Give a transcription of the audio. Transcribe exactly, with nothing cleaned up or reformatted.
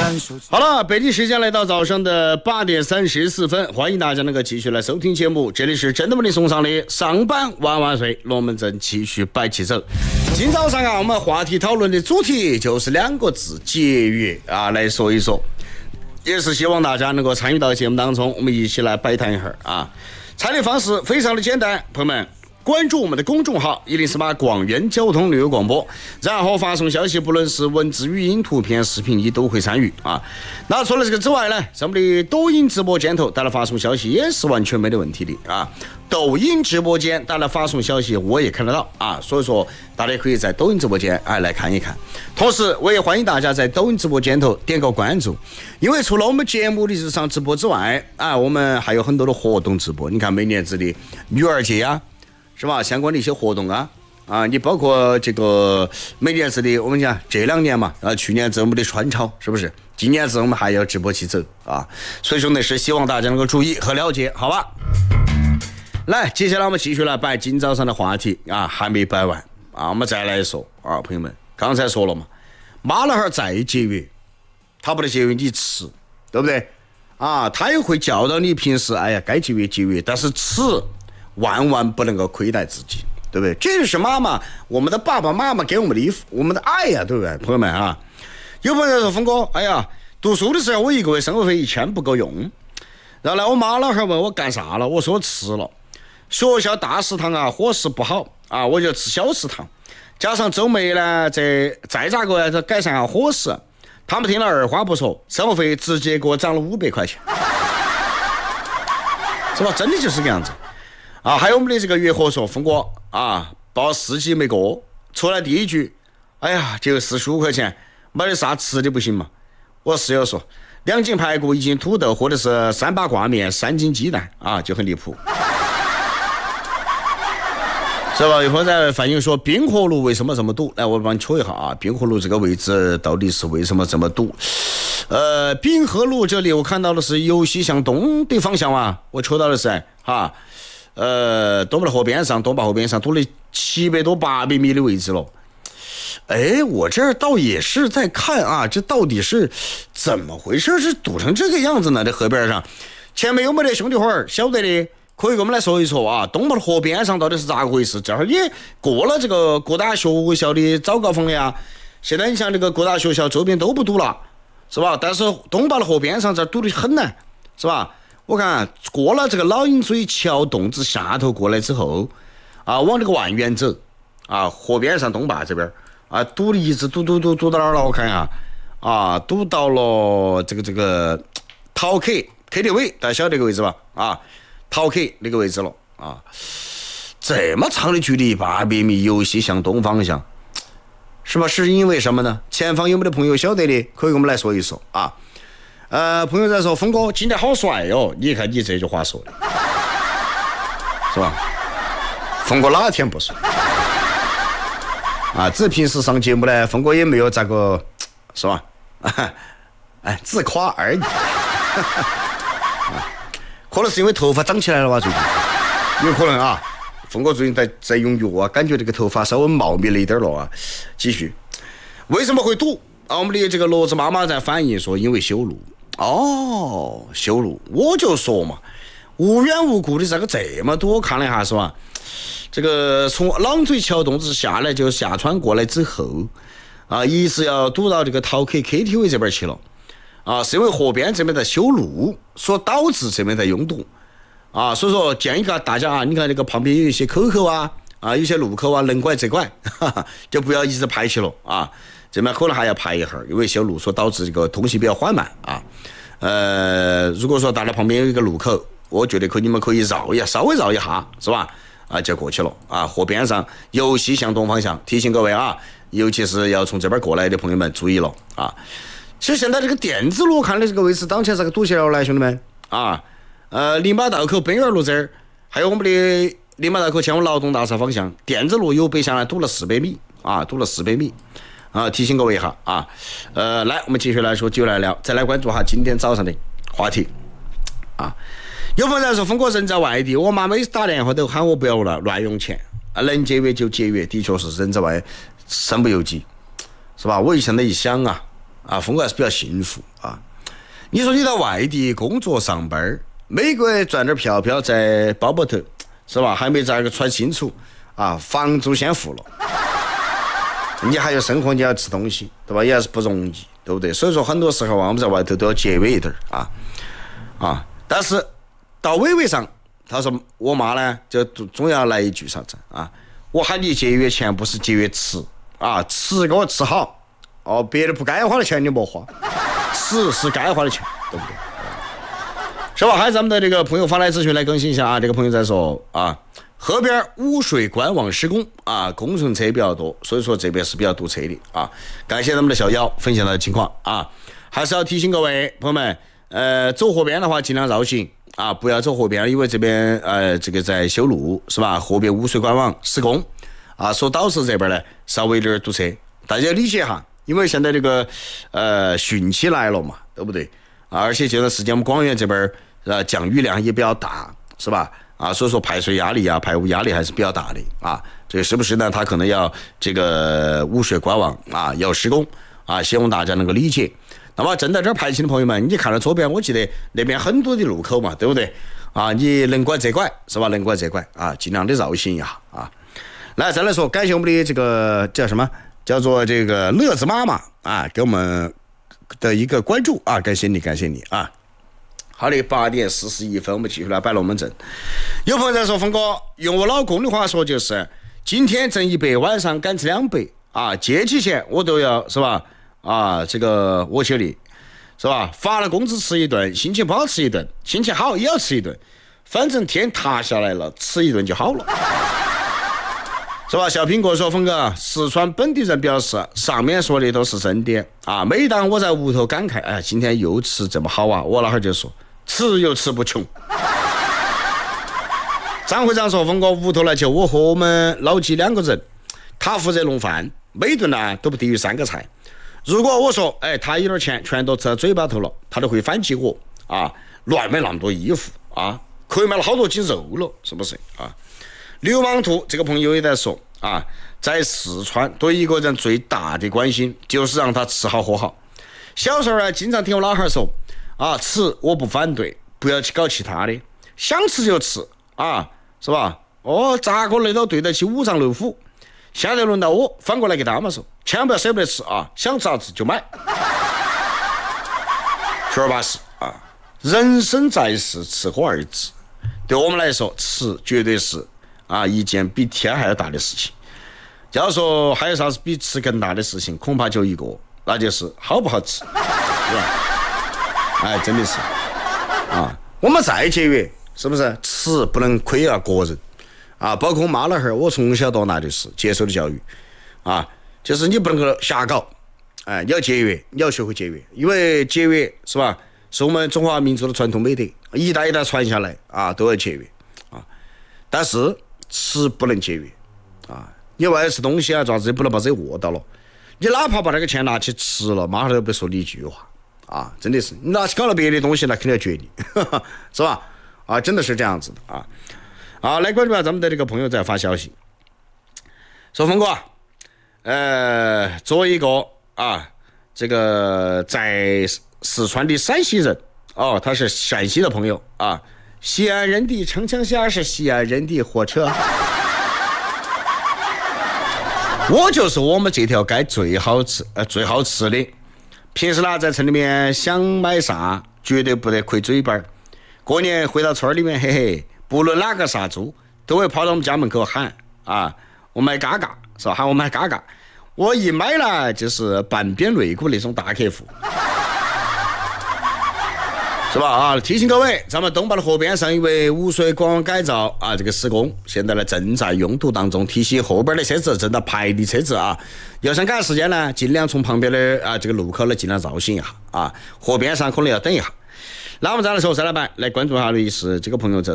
好了，北京时间来到早上的八点三十四分，欢迎大家能够继续来收听节目，这里是真的为你送上的上班万万岁，龙门阵继续摆起走。今早上啊，我们话题讨论的主题就是两个字：节约啊，来说一说，也是希望大家能够参与到节目当中，我们一起来摆谈一会儿啊。参与方式非常的简单，朋友们。关注我们的公众号一零四八广元交通旅游广播，然后发送消息，不论是文字、语音、图片、视频，你都会参与啊。那除了这个之外呢，在我们的抖音直播间头，大家发送消息也是完全没得问题的啊。抖音直播间大家发送消息，我也看得到啊，所以说大家可以在抖音直播间哎来看一看。同时，我也欢迎大家在抖音直播间头点个关注，因为除了我们节目的日常直播之外啊，我们还有很多的活动直播。你看每年子的女儿节啊。是吧？相关的一些活动啊，啊，你包括这个每年子的，我们讲这两年嘛，啊，去年子我们的川超是不是？今年子我们还要直播起走啊，所以说呢是希望大家能够注意和了解，好吧？来，接下来我们继续来摆今早上的话题啊，还没摆完啊，我们再来说啊，朋友们，刚才说了嘛，妈老汉儿再节约，他不得节约你吃，对不对？啊，他也会教导你平时哎呀该节约节约，但是吃。万万不能够亏待自己，对不对？这就是妈妈，我们的爸爸妈妈给我们的衣服，我们的爱呀、啊，对不对？朋友们啊，有朋友说峰哥，哎呀，读书的时候我一个月生活费一千不够用，然后呢，我妈老汉问我干啥了，我说吃了。学校大食堂啊，伙食不好啊，我就吃小食堂，加上周末呢，这再咋个呢，改善下伙食。他们听了二话不说，生活费直接给我涨了五百块钱，是吧？真的就是这个样子。啊，还有我们的这个月火说，峰哥啊，报四级没过，出来第一句，哎呀，就四十五块钱，买点啥吃的不行嘛？我室友说，两斤排骨，一斤土豆，或者是三把挂面，三斤鸡蛋，啊，就很离谱，是吧？一会儿再反映说滨河路为什么这么堵？来，我帮你瞅一下啊，滨河路这个位置到底是为什么这么堵？呃，滨河路这里我看到的是由西向东的方向啊，我瞅到的是哈。呃，东坝河边上，东坝河边上堵了七百多八百米的位置了。哎，我这儿倒也是在看啊，这到底是怎么回事？是堵成这个样子呢？这河边上，前面有没得兄弟伙儿晓得的，可以给我们来说一说啊。东坝的河边上到底是咋个回事？这会儿也过了这个各大学校的早高峰了呀。现在你像这个各大学校周边都不堵了，是吧？但是东坝的河边上这堵得很呢，是吧？我看过了这个老鹰嘴桥洞子下头过来之后，啊，往这个万源走，啊，河边上东坝这边，啊，堵的一直堵堵堵堵到哪儿了？我看一下，啊，堵到了这个这个陶客 K T V， 大家晓得这个位置吧？啊，陶客那个位置了，啊，这么长的距离，八百米，由西向东方向，是吧？是因为什么呢？前方有没有朋友晓得的，可以给我们来说一说啊。呃，朋友在说，峰哥今天好帅哦！你看你这句话说的，是吧？峰哥哪天不帅？啊，只平时上节目呢，峰哥也没有咋个，是吧？哎，自夸而已。可能是因为头发长起来了吧？最近有可能啊。峰哥最近在在用药啊，感觉这个头发稍微茂密了一点了啊。继续，为什么会堵？啊，我们的这个骡子妈妈在反映说，因为修路。哦，修路，我就说嘛，无缘无故的这个这么多，看了一下是吧？这个从朗嘴桥洞子下来就下川过来之后，啊，一直要堵到这个陶客 K T V 这边去了，啊，是因为河边这边在修路，所导致这边在拥堵，啊，所以说建议大家啊，你看这个旁边有一些口口啊，啊，有些路口啊，能拐则拐，哈哈，就不要一直排起了啊。这边可能还要排一会儿，因为修路所导致这个通行比较缓慢啊。呃，如果说大家旁边有一个路口，我觉得可你们可以绕一下，稍微绕一下，是吧？啊，就过去了啊。河边上由西向东方向，提醒各位啊，尤其是要从这边过来的朋友们注意了啊。其实现在这个电子路看的这个位置，当前这个堵起来了，来兄弟们啊，呃，林马道口北园路这儿，还有我们的林马道口前往劳动大厦方向，电子路由北向南堵了四百米啊，堵了四百米。啊，提醒各位一下啊，呃，来，我们继续来说，继续来聊，再来关注哈今天早上的话题啊。有朋友说，峰哥人在外地，我妈每次打电话都喊我不要乱乱用钱啊，能节约就节约，的确是人在外身不由己，是吧？我现在一想啊， 啊，峰哥还是比较幸福啊。你说你到外地工作上班，每个月赚点票票在包包头，是吧？还没咋个揣清楚啊，房租先付了，你还有生活，你要吃东西，对吧？也还是不容易，对不对？所以说很多时候啊，我们在外头都要节约一点啊啊。但是到尾尾上，他说我妈呢，就总要来一句啥子啊？我喊你节约钱，不是节约吃啊，吃给我吃好哦，别的不该花的钱你莫花。是是该花的钱，对不对？是吧？还有咱们的这个朋友发来咨询来更新一下啊，这个朋友在说啊，河边污水管网施工啊，工程车比较多，所以说这边是比较堵车的啊。感谢咱们的小妖分享的情况啊，还是要提醒各位朋友们，呃，走河边的话尽量绕行啊，不要走河边，因为这边呃这个在修路是吧？河边污水管网施工啊，所导致这边呢稍微有点堵车，大家理解哈。因为现在这个呃汛期来了嘛，对不对啊？而且这段时间我们广元这边呃降雨量也比较大，是吧？啊，所以说排水压力啊、排污压力还是比较大的啊。这个是不是呢？他可能要这个污水管网啊要施工啊，希望大家能够理解。那么正在这儿排勤的朋友们，你看到左边，我记得那边很多的路口嘛，对不对啊？你能拐则拐是吧？能拐则拐啊，尽量的绕行一下啊。来，再来说，感谢我们的这个叫什么？叫做这个乐子妈妈啊，给我们的一个关注啊，感谢你，感谢你啊！好的，八点四十一分，我们继续来摆龙门阵。有朋友在说，峰哥，用我老公的话说就是，今天挣一百，晚上敢吃两百啊，借起钱我都要是吧？啊，这个我觉得是吧？发了工资吃一顿，心情不好吃一顿，心情好也要吃一顿，反正天塌下来了，吃一顿就好了。是吧？小苹果说，峰哥，四川本地人表示，上面说的都是真的啊。每当我在屋头感慨，哎，今天又吃这么好啊，我老汉儿就说，吃又吃不穷。张会长说，峰哥，屋头来就我和我们老几两个人，他负责弄饭，每顿呢都不低于三个菜。如果我说，哎，他有点钱全都吃到嘴巴头了，他都会反击我啊，乱买那么多衣服啊，可以买了好多斤肉了，是不是啊？流氓兔这个朋友也在说啊，在四川对一个人最大的关心就是让他吃好喝好。小时候呢，经常听我老汉说啊，吃我不反对，不要去搞其他的，想吃就吃啊，是吧？哦，咋个那都对得起五脏六腑。现在轮到我反过来给他们说，千万不要舍不得吃啊，想吃啥子就买。确实巴适啊，人生在世，吃喝二字，对我们来说，吃绝对是。啊，一件比天还要大的事情。要说还有啥子比吃更大的事情，恐怕就一个，那就是好不好吃，是吧？哎，真的是啊，我们再节约，是不是？吃不能亏了个人啊，包括我妈老汉儿，我从小到大就是接受的教育啊，就是你不能够瞎搞，哎，你要节约，你要学会节约，因为节约是吧，是我们中华民族的传统美德，一代一代传下来啊，都要节约啊，但是。吃不能节约啊！你外吃东西啊，爪子也不能把自己饿到了。你哪怕把那个钱拿去吃了，马上都不说你一句话啊！真的是，你拿去搞了别的东西，那肯定要绝你，是吧？啊，真的是这样子的啊！啊，来关注下咱们的这个朋友在发消息，说峰哥，呃，作为一个啊，这个在四川的陕西人哦，他是陕西的朋友啊。西安人的城墙下是西安人的火车，我就是我们这条街最好吃呃最好吃的。平时呢在城里面想买啥，绝对不得亏嘴巴。过年回到村里面，嘿嘿，不论哪个杀猪，都会跑到我们家门口喊啊，我买嘎嘎，是吧？喊我买嘎嘎，我一买呢就是半边肋骨那种大客户。是吧啊？提醒各位，咱们东坝的河边上因为污水管网改造啊，这个施工现在呢正在拥堵当中。提醒后边的车子正在排的车子啊，要想赶时间呢，尽量从旁边的啊这个路口呢尽量绕行一下啊，河边上可能要等一下。那我们再来说，再来摆来关注一下的是这个朋友这